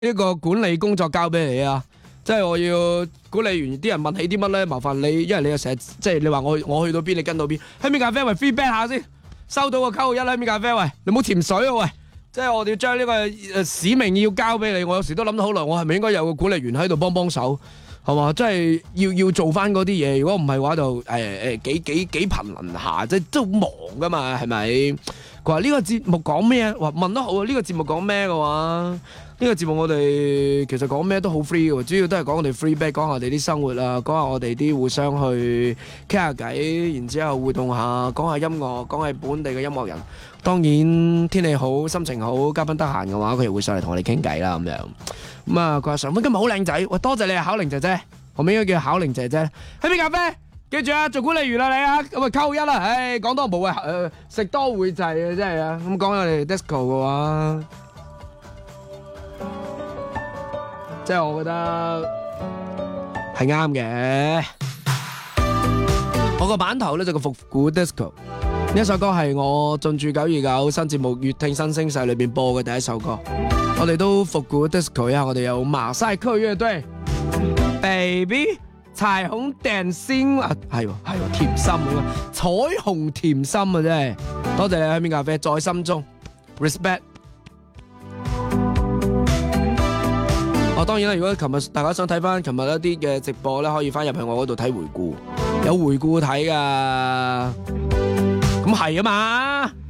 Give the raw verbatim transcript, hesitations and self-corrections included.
呢個管理工作交俾你啊！即係我要管理完啲人問起啲乜咧，麻煩你，因為你又成日即係你話我我去到邊，你跟到邊。喺邊咖啡喂 feedback 下先，收到個扣號一啦，喺邊咖啡喂，你唔好潛水啊喂！即係我哋要將呢個誒使命要交俾你，我有時都諗咗好耐，我係咪應該有個管理員喺度幫幫手？係嘛，即係要要做翻嗰啲嘢。如果唔係嘅話就誒誒幾幾幾頻能下，即係都好忙噶嘛，係咪？佢話呢個節目講咩？話問得好啊！呢個節目講咩嘅話？呢個節目我哋其實講咩都好 free 嘅，主要都係講我哋 free back，講下我哋啲生活啊，講下我哋啲互相去傾下偈，然之後互動下，講下音樂，講下本地嘅音樂人。當然天氣好，心情好，嘉賓得閒嘅話，佢又會上嚟同我哋傾偈啦咁樣。咁啊，佢話常芬今日好靚仔，喂，多謝你啊，巧玲姐姐，後面應該叫巧玲姐姐。喺邊咖啡？記住啊，做管理員啦你啊，咁啊扣一啦，唉，講多冇啊，誒食多會滯啊，真係啊。咁講我哋 disco 嘅話，即係我覺得係啱嘅。我個版頭咧就個復古 disco， 呢一首歌係我進駐九二九新節目《粵聽新聲勢》裏邊播嘅第一首歌。我哋都復古 disco 啊，我哋有馬賽克樂隊 ，baby。彩虹點心啊，係喎係喎，甜心啊，彩虹甜心啊，真係多謝你喺邊咖啡，在心中 respect。哦，當然啦，如果琴日大家想睇翻琴日一啲嘅直播咧，可以翻入去我嗰度睇回顧，有回顧睇噶，咁係啊嘛。